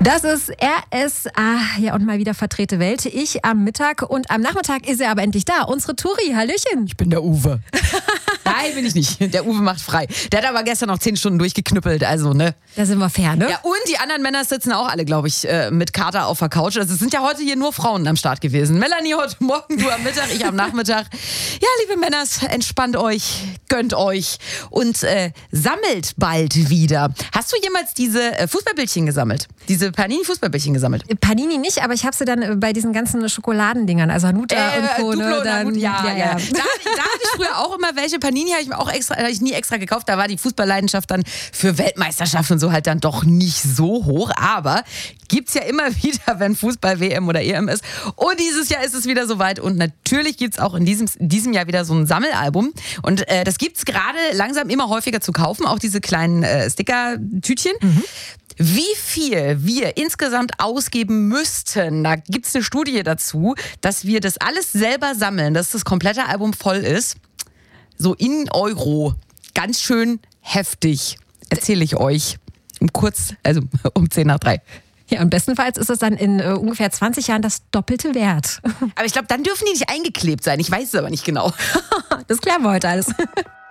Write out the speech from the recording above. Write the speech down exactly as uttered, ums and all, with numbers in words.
Das ist R S A, ja, und mal wieder vertrete Welt. Ich am Mittag und am Nachmittag ist er aber endlich da. Unsere Turi, Hallöchen. Ich bin der Uwe. Nein, bin ich nicht. Der Uwe macht frei. Der hat aber gestern noch zehn Stunden durchgeknüppelt, also, ne? Da sind wir fair, ne? Ja, und die anderen Männer sitzen auch alle, glaube ich, mit Kater auf der Couch. Also es sind ja heute hier nur Frauen am Start gewesen. Melanie heute Morgen, du am Mittag, ich am Nachmittag. Ja, liebe Männer, entspannt euch, gönnt euch und äh, sammelt bald wieder. Hast du jemals diese äh, Fußballbildchen gesammelt? Diese Panini-Fußballbildchen gesammelt? Panini nicht, aber ich habe sie dann bei diesen ganzen Schokoladendingern, also Hanuta äh, und Co. Duplo, Ne, dann, dann, ja, ja, ja, ja. ja. Da, da hatte ich früher auch immer welche. Panini habe ich mir auch extra, habe ich nie extra gekauft. Da war die Fußballleidenschaft dann für Weltmeisterschaften und so halt dann doch nicht so hoch. Aber gibt's ja immer wieder, wenn Fußball-W M oder E M ist. Und dieses Jahr ist es wieder soweit. Und natürlich gibt's auch in diesem, in diesem Jahr wieder so ein Sammelalbum. Und äh, das gibt's gerade langsam immer häufiger zu kaufen. Auch diese kleinen äh, Sticker-Tütchen. Mhm. Wie viel wir insgesamt ausgeben müssten, da gibt es eine Studie dazu, dass wir das alles selber sammeln, dass das komplette Album voll ist, so in Euro, ganz schön heftig, erzähle ich euch um kurz, also um zehn nach drei. Ja, und bestenfalls ist es dann in äh, ungefähr zwanzig Jahren das doppelte Wert. Aber ich glaube, dann dürfen die nicht eingeklebt sein, ich weiß es aber nicht genau. Das klären wir heute alles.